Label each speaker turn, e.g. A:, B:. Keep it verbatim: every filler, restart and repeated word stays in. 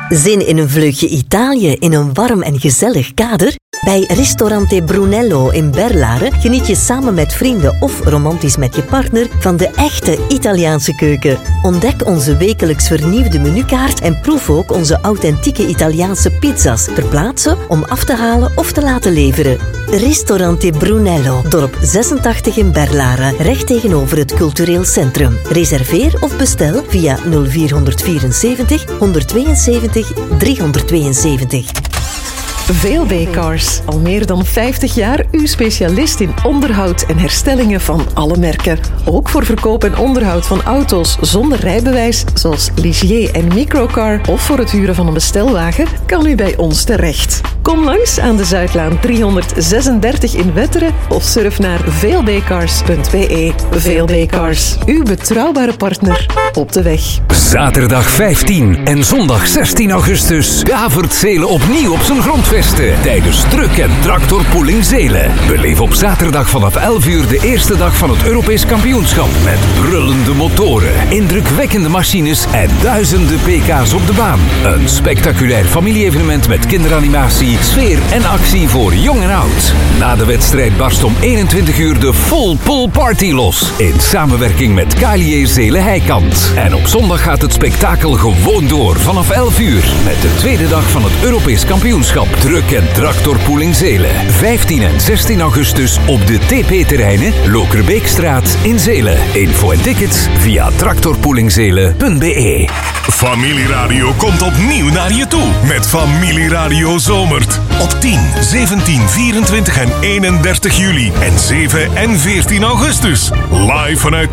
A: Zin in een vleugje Italië in een warm en gezellig kader? Bij Ristorante Brunello in Berlaren geniet je samen met vrienden of romantisch met je partner van de echte Italiaanse keuken. Ontdek onze wekelijks vernieuwde menukaart en proef ook onze authentieke Italiaanse pizza's ter plaatse om af te halen of te laten leveren. Ristorante Brunello, dorp zesentachtig in Berlaren, recht tegenover het cultureel centrum. Reserveer of bestel via nul vier vierenzeventien honderdtweeënzeventig driehonderdtweeënzeventig.
B: V L B Cars. Al meer dan vijftig jaar uw specialist in onderhoud en herstellingen van alle merken. Ook voor verkoop en onderhoud van auto's zonder rijbewijs, zoals Ligier en Microcar, of voor het huren van een bestelwagen, kan u bij ons terecht. Kom langs aan de Zuidlaan driehonderdzesendertig in Wetteren of surf naar v l b cars punt b e. V L B Cars, uw betrouwbare partner op de weg.
C: Zaterdag vijftien en zondag zestien augustus davert Zelen opnieuw op zijn grondvesten tijdens Truck en Tractorpooling Zelen. Beleef op zaterdag vanaf elf uur de eerste dag van het Europees kampioenschap met brullende motoren, indrukwekkende machines en duizenden pk's op de baan. Een spectaculair familie-evenement met kinderanimatie, sfeer en actie voor jong en oud. Na de wedstrijd barst om eenentwintig uur de full pool party los in samenwerking met K L J Zelen Heikant. En op zondag gaat het spektakel gewoon door vanaf elf uur met de tweede dag van het Europees kampioenschap Truck en Tractorpooling Zelen. vijftien en zestien augustus op de T P-terreinen Lokerbeekstraat in Zelen. Info en tickets via tractorpoolingzelen punt b e.
D: Familieradio komt opnieuw naar je toe met Familieradio Zomert. Op tien, zeventien, vierentwintig en eenendertig juli en zeven en veertien augustus. Live vanuit